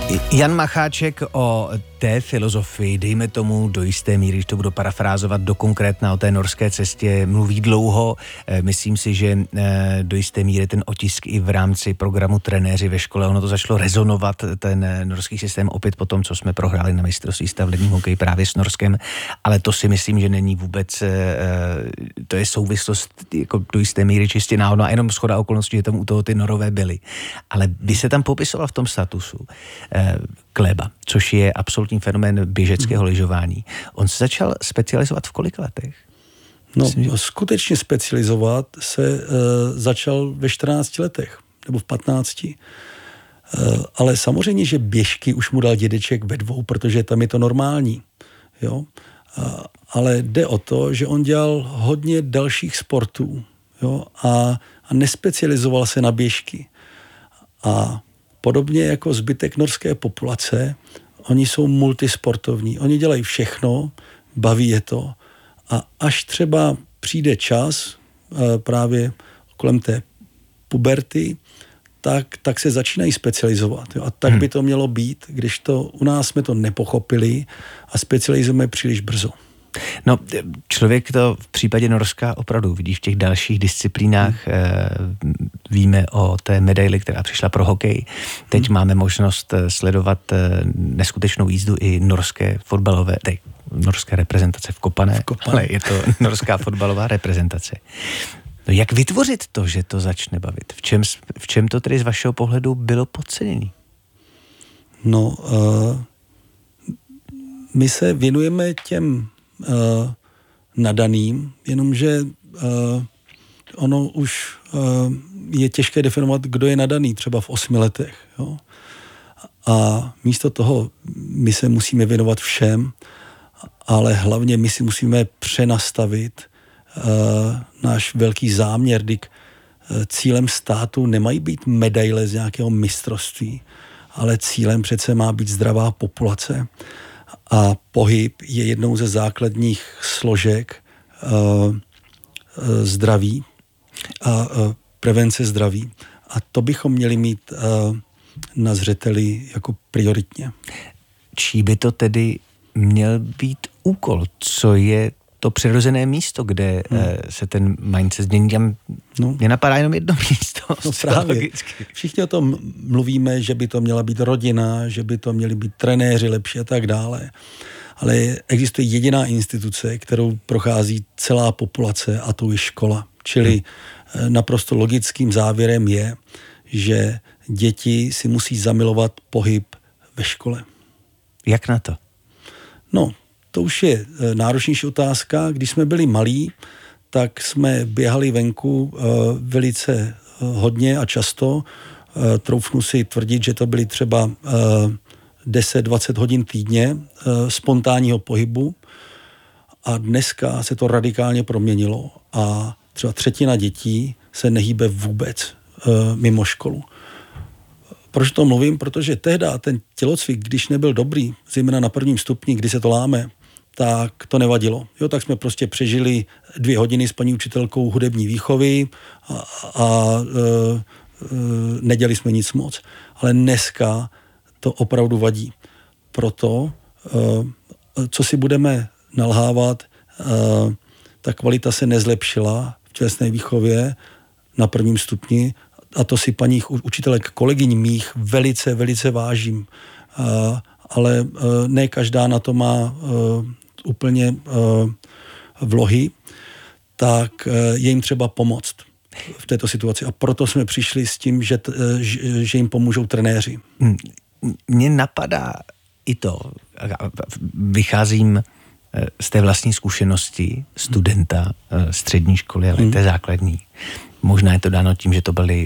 Jan Macháček o té filozofii, dejme tomu do jisté míry, když to budu parafrázovat do konkrétna o té norské cestě, mluví dlouho. Myslím si, že do jisté míry ten otisk i v rámci programu Trenéři ve škole, ono to začalo rezonovat, ten norský systém, opět po tom, co jsme prohráli na mistrovství světa v ledním hokeji právě s Norskem, ale to si myslím, že není vůbec, to je souvislost jako do jisté míry čistě náhodná a jenom shoda okolností, že tam u toho ty Norové byli. Ale vy se tam popisoval v tom statusu Gleba, což je absolutní fenomén běžeckého lyžování. On se začal specializovat v kolika letech? No, skutečně specializovat se začal ve 14 letech, nebo v 15. Ale samozřejmě, že běžky už mu dal dědeček ve 2, protože tam je to normální. Jo? Ale jde o to, že on dělal hodně dalších sportů, jo? A nespecializoval se na běžky. A podobně jako zbytek norské populace, oni jsou multisportovní. Oni dělají všechno, baví je to. A až třeba přijde čas, právě kolem té puberty, tak se začínají specializovat. Jo. A tak by to mělo být, když to u nás jsme to nepochopili a specializujeme příliš brzo. No, člověk to v případě Norska opravdu vidí v těch dalších disciplínách. Víme o té medaili, která přišla pro hokej. Teď máme možnost sledovat neskutečnou jízdu i norské fotbalové, norské reprezentace v Kopané, ale je to norská fotbalová reprezentace. No, jak vytvořit to, že to začne bavit? V čem to tedy z vašeho pohledu bylo podceněné? No, my se věnujeme těm nadaným, jenomže ono už je těžké definovat, kdo je nadaný třeba v 8 letech. Jo? A místo toho my se musíme věnovat všem, ale hlavně my si musíme přenastavit náš velký záměr, kdy cílem státu nemají být medaile z nějakého mistrovství, ale cílem přece má být zdravá populace. A pohyb je jednou ze základních složek zdraví a prevence zdraví. A to bychom měli mít na zřeteli jako prioritně. Čí by to tedy měl být úkol? Co je to přirozené místo, kde se ten mindset změní? Mně napadá jenom jedno místo. No právě. Všichni o tom mluvíme, že by to měla být rodina, že by to měli být trenéři lepší a tak dále. Ale existuje jediná instituce, kterou prochází celá populace, a to je škola. Čili naprosto logickým závěrem je, že děti si musí zamilovat pohyb ve škole. Jak na to? No, to už je náročnější otázka. Když jsme byli malí, tak jsme běhali venku velice hodně a často. Troufnu si tvrdit, že to byly třeba 10-20 hodin týdně spontánního pohybu. A dneska se to radikálně proměnilo a třeba 1/3 dětí se nehýbe vůbec mimo školu. Proč to mluvím? Protože tehdy ten tělocvik, když nebyl dobrý, zejména na 1. stupni, kdy se to láme, tak to nevadilo. Jo, tak jsme prostě přežili 2 hodiny s paní učitelkou hudební výchovy a nedělali jsme nic moc. Ale dneska to opravdu vadí. Proto, co si budeme nalhávat, ta kvalita se nezlepšila v tělesné výchově na 1. stupni a to si paní učitelek, kolegyň mých velice, velice vážím. Ale ne každá na to má úplně vlohy, tak je jim třeba pomoct v této situaci. A proto jsme přišli s tím, že jim pomůžou trenéři. Mně napadá i to, vycházím z té vlastní zkušenosti studenta střední školy, ale té základní. Možná je to dáno tím, že to byly